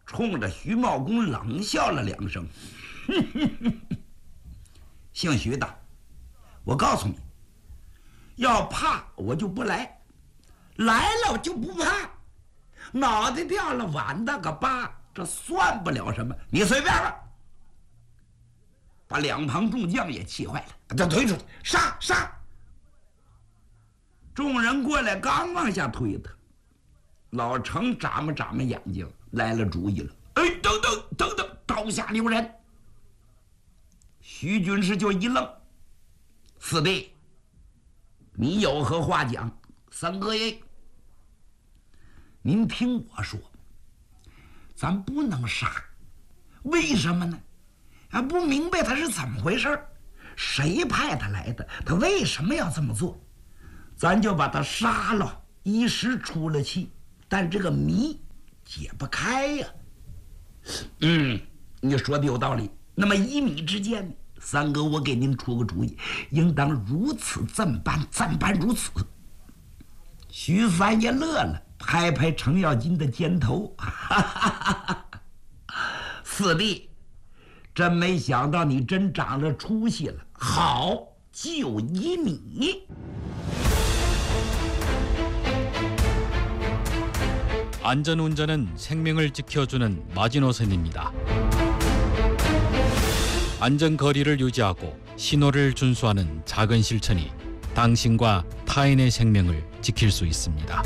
冲着徐茂公冷笑了2声。姓徐的，我告诉你，要怕我就不来，来了我就不怕。脑袋掉了碗大个疤，这算不了什么，你随便吧。把两旁众将也气坏了，把他推出去，杀杀！众人过来，刚往下推他，老程眨巴眨巴眼睛，来了主意了。哎，等等等等，刀下留人！徐军师就一愣：“四弟，你有何话讲？”三哥爷，您听我说，咱不能杀，为什么呢？不明白他是怎么回事，谁派他来的，他为什么要这么做？咱就把他杀了，一时出了气，但这个谜解不开呀。你说的有道理。那么一米之间，三哥，我给您出个主意，应当如此这般，暂般如此。徐三爷乐了，拍拍程咬金的肩头，四弟，真没想到你真长了出息了。好，就依你。 안전운전은 생명을 지켜주는 마지노선입니다. 안전거리를 유지하고 신호를 준수하는 작은 실천이 당신과 타인의 생명을 지킬 수 있습니다.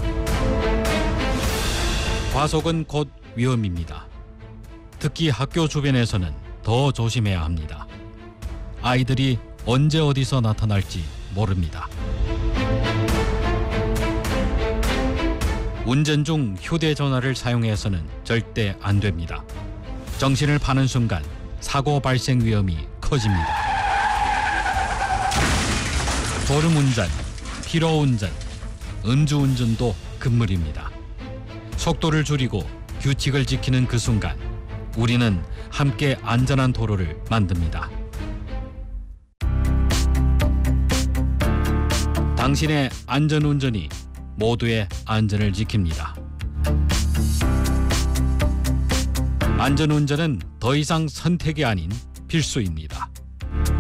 과속은 곧 위험입니다. 특히 학교 주변에서는 더 조심해야 합니다. 아이들이 언제 어디서 나타날지 모릅니다. 운전 중 휴대전화를 사용해서는 절대 안 됩니다. 정신을 파는 순간 사고 발생 위험이 커집니다. 졸음운전, 피로운전, 음주운전도 금물입니다. 속도를 줄이고 규칙을 지키는 그 순간 우리는 함께 안전한 도로를 만듭니다. 당신의 안전운전이 모두의 안전을 지킵니다. 안전운전은 더 이상 선택이 아닌 필수입니다.